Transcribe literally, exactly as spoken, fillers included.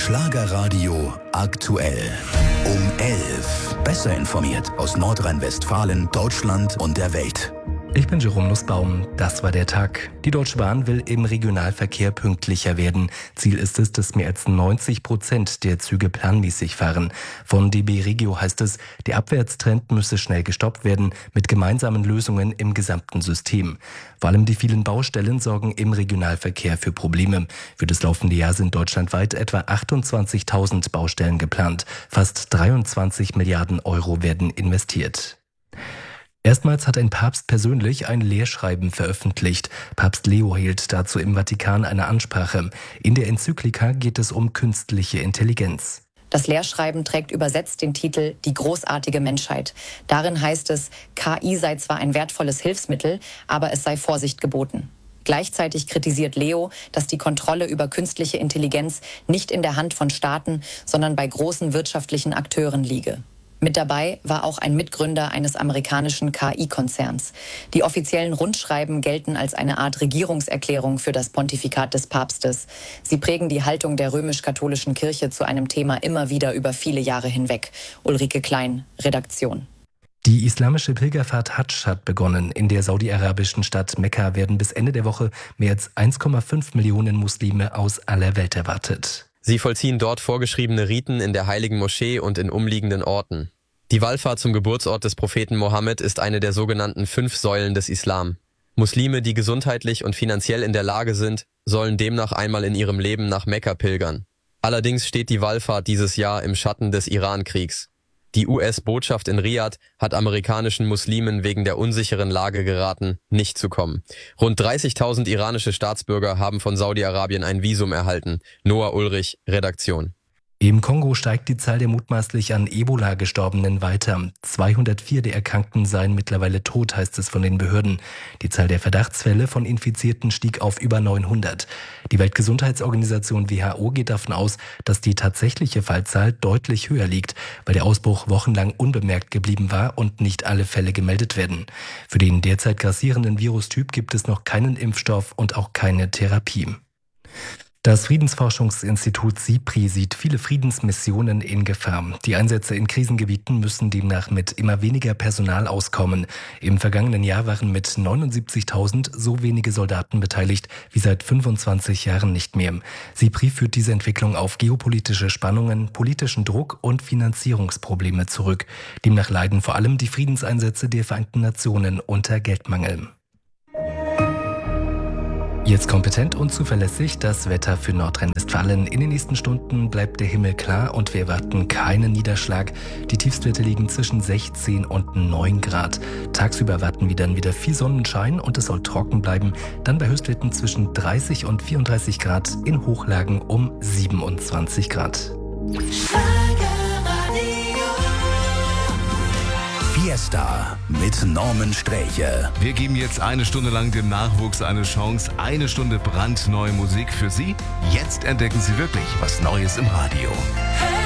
Schlagerradio aktuell. Um elf. Besser informiert aus Nordrhein-Westfalen, Deutschland und der Welt. Ich bin Jerome Nussbaum. Das war der Tag. Die Deutsche Bahn will im Regionalverkehr pünktlicher werden. Ziel ist es, dass mehr als neunzig Prozent der Züge planmäßig fahren. Von D B Regio heißt es, der Abwärtstrend müsse schnell gestoppt werden mit gemeinsamen Lösungen im gesamten System. Vor allem die vielen Baustellen sorgen im Regionalverkehr für Probleme. Für das laufende Jahr sind deutschlandweit etwa achtundzwanzigtausend Baustellen geplant. Fast dreiundzwanzig Milliarden Euro werden investiert. Erstmals hat ein Papst persönlich ein Lehrschreiben veröffentlicht. Papst Leo hielt dazu im Vatikan eine Ansprache. In der Enzyklika geht es um künstliche Intelligenz. Das Lehrschreiben trägt übersetzt den Titel »Die großartige Menschheit«. Darin heißt es, K I sei zwar ein wertvolles Hilfsmittel, aber es sei Vorsicht geboten. Gleichzeitig kritisiert Leo, dass die Kontrolle über künstliche Intelligenz nicht in der Hand von Staaten, sondern bei großen wirtschaftlichen Akteuren liege. Mit dabei war auch ein Mitgründer eines amerikanischen K I-Konzerns. Die offiziellen Rundschreiben gelten als eine Art Regierungserklärung für das Pontifikat des Papstes. Sie prägen die Haltung der römisch-katholischen Kirche zu einem Thema immer wieder über viele Jahre hinweg. Ulrike Klein, Redaktion. Die islamische Pilgerfahrt Hadsch hat begonnen. In der saudi-arabischen Stadt Mekka werden bis Ende der Woche mehr als eins Komma fünf Millionen Muslime aus aller Welt erwartet. Sie vollziehen dort vorgeschriebene Riten in der heiligen Moschee und in umliegenden Orten. Die Wallfahrt zum Geburtsort des Propheten Mohammed ist eine der sogenannten fünf Säulen des Islam. Muslime, die gesundheitlich und finanziell in der Lage sind, sollen demnach einmal in ihrem Leben nach Mekka pilgern. Allerdings steht die Wallfahrt dieses Jahr im Schatten des Iran-Kriegs. Die U S-Botschaft in Riad hat amerikanischen Muslimen wegen der unsicheren Lage geraten, nicht zu kommen. Rund dreißigtausend iranische Staatsbürger haben von Saudi-Arabien ein Visum erhalten. Noah Ulrich, Redaktion. Im Kongo steigt die Zahl der mutmaßlich an Ebola Gestorbenen weiter. zweihundertvier der Erkrankten seien mittlerweile tot, heißt es von den Behörden. Die Zahl der Verdachtsfälle von Infizierten stieg auf über neunhundert. Die Weltgesundheitsorganisation W H O geht davon aus, dass die tatsächliche Fallzahl deutlich höher liegt, weil der Ausbruch wochenlang unbemerkt geblieben war und nicht alle Fälle gemeldet werden. Für den derzeit grassierenden Virustyp gibt es noch keinen Impfstoff und auch keine Therapie. Das Friedensforschungsinstitut SIPRI sieht viele Friedensmissionen in Gefahr. Die Einsätze in Krisengebieten müssen demnach mit immer weniger Personal auskommen. Im vergangenen Jahr waren mit neunundsiebzigtausend so wenige Soldaten beteiligt wie seit fünfundzwanzig Jahren nicht mehr. SIPRI führt diese Entwicklung auf geopolitische Spannungen, politischen Druck und Finanzierungsprobleme zurück. Demnach leiden vor allem die Friedenseinsätze der Vereinten Nationen unter Geldmangel. Jetzt kompetent und zuverlässig das Wetter für Nordrhein-Westfalen. In den nächsten Stunden bleibt der Himmel klar und wir erwarten keinen Niederschlag. Die Tiefstwerte liegen zwischen sechzehn und neun Grad. Tagsüber erwarten wir dann wieder viel Sonnenschein und es soll trocken bleiben. Dann bei Höchstwerten zwischen dreißig und vierunddreißig Grad, in Hochlagen um siebenundzwanzig Grad. Fiesta mit Norman Sträche. Wir geben jetzt eine Stunde lang dem Nachwuchs eine Chance. Eine Stunde brandneue Musik für Sie. Jetzt entdecken Sie wirklich was Neues im Radio.